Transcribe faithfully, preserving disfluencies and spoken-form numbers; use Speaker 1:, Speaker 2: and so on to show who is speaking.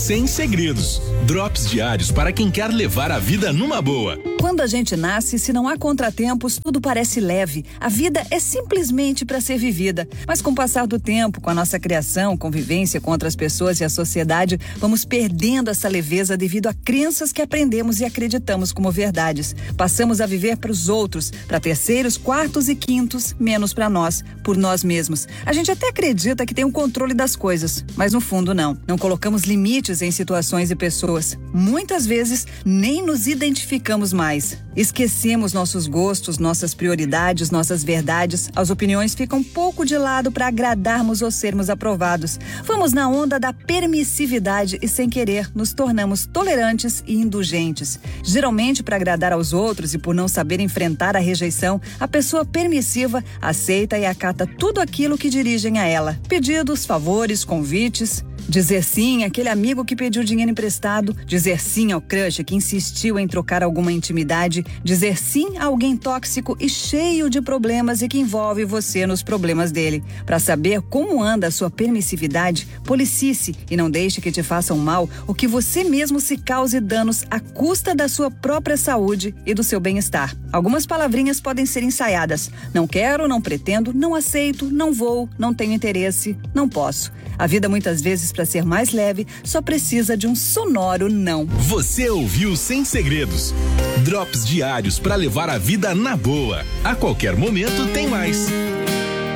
Speaker 1: Sem Segredos. Drops diários para quem quer levar a vida numa boa.
Speaker 2: Quando a gente nasce, se não há contratempos, tudo parece leve. A vida é simplesmente para ser vivida. Mas com o passar do tempo, com a nossa criação, convivência com outras pessoas e a sociedade, vamos perdendo essa leveza devido a crenças que aprendemos e acreditamos como verdades. Passamos a viver para os outros, para terceiros, quartos e quintos, menos para nós, por nós mesmos. A gente até acredita que tem o controle das coisas, mas no fundo não. Não colocamos limites em situações e pessoas. Muitas vezes nem nos identificamos mais. Esquecemos nossos gostos, nossas prioridades, nossas verdades. As opiniões ficam um pouco de lado para agradarmos ou sermos aprovados. Vamos na onda da permissividade e, sem querer, nos tornamos tolerantes e indulgentes. Geralmente, para agradar aos outros e por não saber enfrentar a rejeição, a pessoa permissiva aceita e acata tudo aquilo que dirigem a ela. Pedidos, favores, convites. Dizer sim àquele amigo que pediu dinheiro emprestado, dizer sim ao crush que insistiu em trocar alguma intimidade, dizer sim a alguém tóxico e cheio de problemas e que envolve você nos problemas dele. Para saber como anda a sua permissividade, policie-se e não deixe que te façam mal ou que você mesmo se cause danos à custa da sua própria saúde e do seu bem-estar. Algumas palavrinhas podem ser ensaiadas. Não quero, não pretendo, não aceito, não vou, não tenho interesse, não posso. A vida muitas vezes, para ser mais leve, só precisa de um sonoro não.
Speaker 1: Você ouviu Sem Segredos. Drops diários para levar a vida na boa. A qualquer momento tem mais.